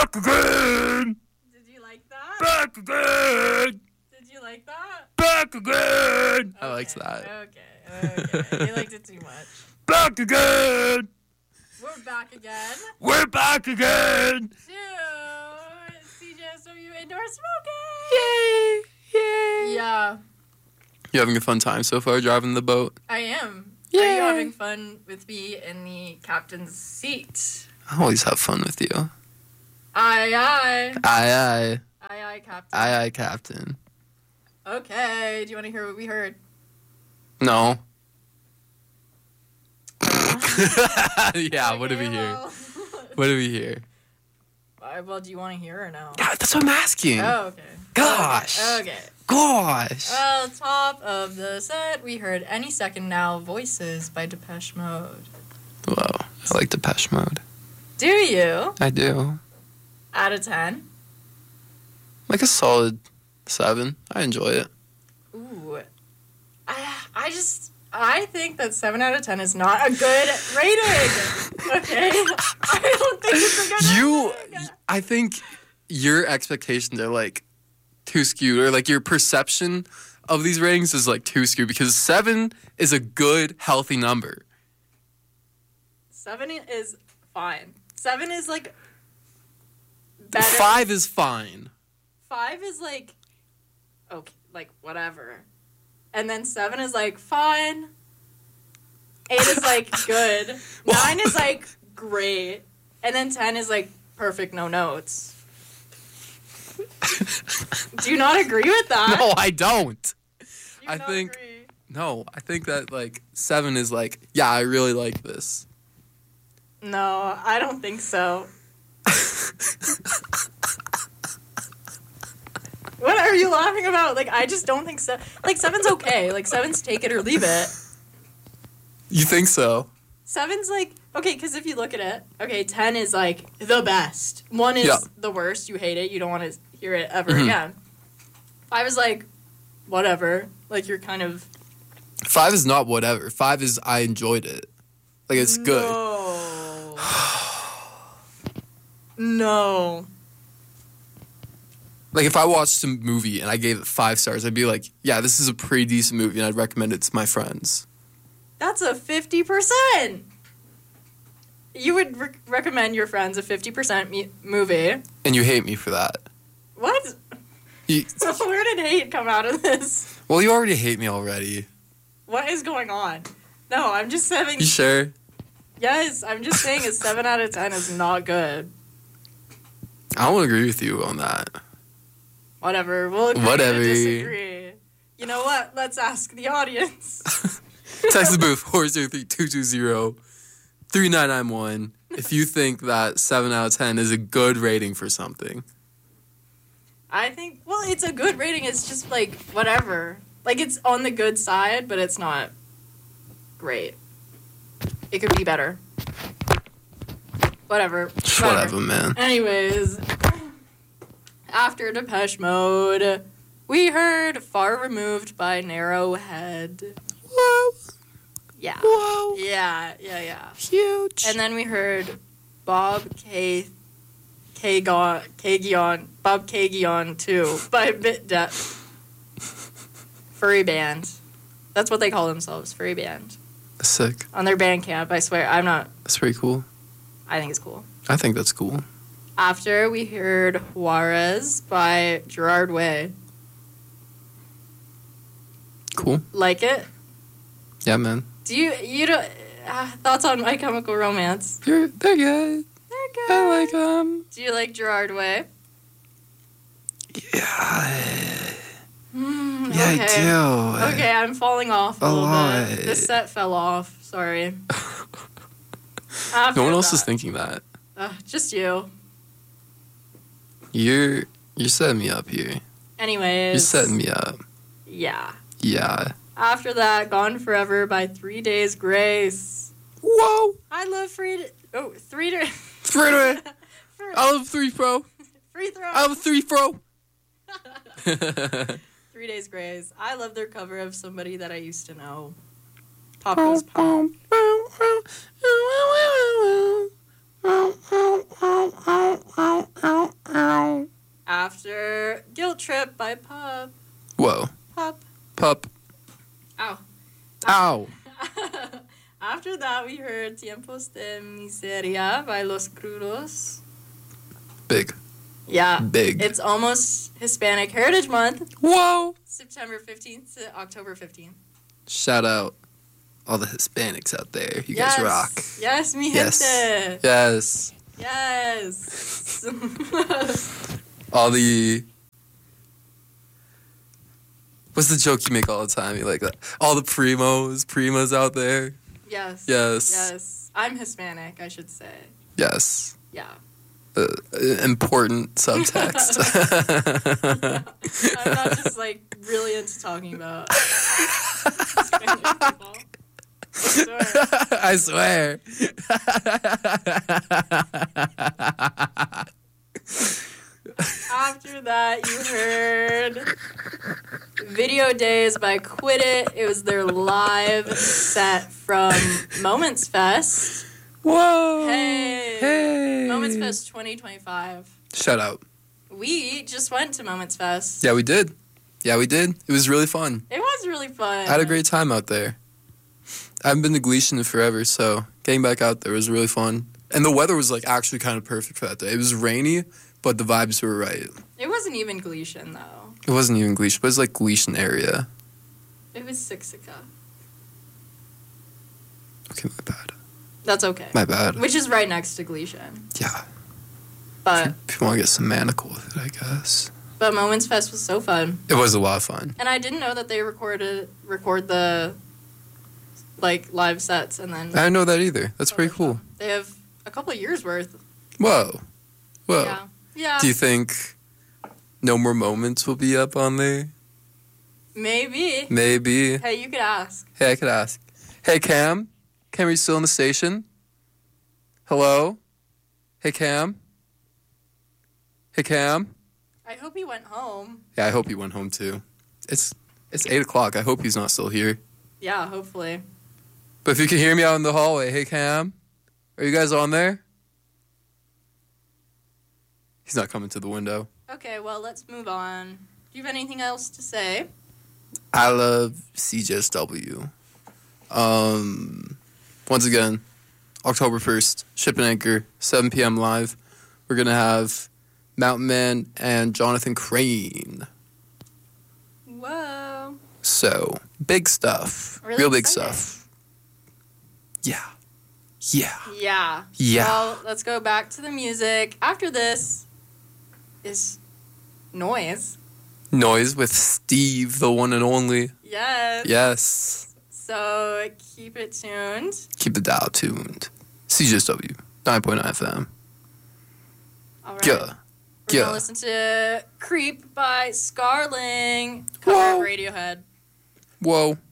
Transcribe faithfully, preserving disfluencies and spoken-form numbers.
Back again! Did you like that? Back again! Did you like that? Back again! Okay, I liked that. Okay, okay. You liked it too much. Back again! We're back again. We're back again! To C J S W Indoor Smoking! Yay! Yay! Yeah, You having a fun time so far driving the boat? I am. Yay. Are you having fun with me in the captain's seat? I always have fun with you. Aye, aye. Aye, aye. Aye, aye, captain. Aye, aye, Captain. Okay, do you want to hear what we heard? No. Uh, yeah, what did we okay, hear? well- What did we hear? Uh, well, do you want to hear or no? Yeah, that's what I'm asking. Oh, okay. Gosh. Okay. okay. Gosh. Well, top of the set, we heard Any Second Now Voices by Depeche Mode. Whoa. I like Depeche Mode. Do you? I do. Out of ten? Like a solid seven. I enjoy it. Ooh. I, I just, I think that seven out of ten is not a good rating. Okay? I don't think it's a good You, rating. I think your expectations are like too skewed, or like your perception of these ratings is like too skewed, because seven is a good, healthy number. Seven is fine. Seven is like better. Five is fine. Five is like, okay, like whatever. And then seven is like fine. Eight is like good. Nine is like great. And then ten is like perfect, no notes. Do you not agree with that? No, I don't. Do you I not think- agree? No, I think that like seven is like, yeah, I really like this. No, I don't think so. What are you laughing about? Like, I just don't think so. Like, seven's okay. Like, seven's take it or leave it. You think so? Seven's like, okay, because if you look at it, okay, ten is like the best. One is Yeah. the worst. You hate it. You don't want to hear it ever Mhm. again. Five is like, whatever. Like, you're kind of. Five is not whatever. Five is I enjoyed it. Like, it's good. No. No. Like, if I watched a movie and I gave it five stars, I'd be like, yeah, this is a pretty decent movie, and I'd recommend it to my friends. That's a fifty percent. You would re- recommend your friends a fifty percent me- movie. And you hate me for that. What? You, Where did hate come out of this? well, you already hate me already. What is going on? No, I'm just saying. You sure? Yes, I'm just saying a seven out of ten is not good. I don't agree with you on that. Whatever. We'll agree Whatever. to disagree. You know what? Let's ask the audience. Text the booth, four zero three, two two zero, three nine nine one, if you think that seven out of ten is a good rating for something. I think, well, it's a good rating. It's just like, whatever. Like, it's on the good side, but it's not great. It could be better. Whatever. Just whatever, man. Anyways, after Depeche Mode, we heard Far Removed by Narrowhead. Whoa, Yeah. whoa, Yeah, yeah, yeah. huge. And then we heard Bob K. Kagon, Kagion, Bob Kagion two by Bit Depth. Furry band. That's what they call themselves, furry band. Sick. On their Bandcamp, I swear. I'm not, That's pretty cool. I think it's cool. I think that's cool. After we heard Juarez by Gerard Way. Cool. Like it? Yeah, man. Do you, you don't, uh, thoughts on My Chemical Romance? They're, they're good. They're good. I like them. Do you like Gerard Way? Yeah. Mm, Yeah, okay. I do. Okay, I'm falling off a, A little lot. bit. This set fell off. Sorry. After No one else that, is thinking that. Uh, just you. You're you're setting me up here. Anyways. You're setting me up. Yeah. Yeah. After that, Gone Forever by Three Days Grace. Whoa. I love free. Oh, three days. Straight away. I love three pro. Free throw. I love three pro. Three Days Grace. I love their cover of Somebody That I Used to Know. Pop goes pop. Trip by Pup. Whoa. Pup. Pup. Ow. Ow. After that, we heard Tiempos de Miseria by Los Crudos. Big. Yeah. Big. It's almost Hispanic Heritage Month. Whoa. September fifteenth to October fifteenth. Shout out all the Hispanics out there. You yes. guys rock. Yes, mi Yes. gente. Yes. Yes. All the... What's the joke you make all the time? You like that? All the primos, primas out there. Yes. Yes. Yes. I'm Hispanic, I should say. Yes. Yeah. Uh, important subtext. Yeah. I'm not just like really into talking about Hispanic people. I swear. I swear. After that, you heard Video Days by Quit It. It was their live set from Moments Fest. Whoa. Hey. Hey. Moments Fest twenty twenty-five. Shout out. We just went to Moments Fest. Yeah, we did. Yeah, we did. It was really fun. It was really fun. I had a great time out there. I haven't been to Gleason in forever, so getting back out there was really fun. And the weather was like actually kind of perfect for that day. It was rainy, but the vibes were right. It wasn't even Gleason, though. It wasn't even Gleason, but it was like Gleason area. It was Sixica. Okay, my bad. That's okay. My bad. Which is right next to Gleason. Yeah. But If you want to get semantical with it, I guess. but Moments Fest was so fun. It was a lot of fun. And I didn't know that they recorded record the like live sets and then I didn't know that either. That's pretty cool. They have a couple of years worth. Whoa. Whoa. Yeah. Yeah. Do you think No More Moments will be up on there? Maybe. Maybe. Hey, you could ask. Hey, I could ask. Hey, Cam? Cam, are you still in the station? Hello? Hey, Cam? Hey, Cam? I hope he went home. Yeah, I hope he went home, too. It's it's eight o'clock. I hope he's not still here. Yeah, hopefully. But if you can hear me out in the hallway, hey, Cam? Are you guys on there? He's not coming to the window. Okay, well, let's move on. Do you have anything else to say? I love C J S W. Um, once again, October first, Ship and Anchor, seven p.m. live. We're going to have Mountain Man and Jonathan Crane. Whoa. So, big stuff. Really Real big exciting. stuff. Yeah. Yeah. Yeah. Yeah. Well, let's go back to the music. After this is Noise. Noise with Steve, the one and only. Yes. Yes. So keep it tuned. Keep the dial tuned. C J S W, nine point nine F M. All right. Yeah. We're Yeah. gonna listen to Creep by Scarling. Cover of Whoa. Radiohead. Whoa.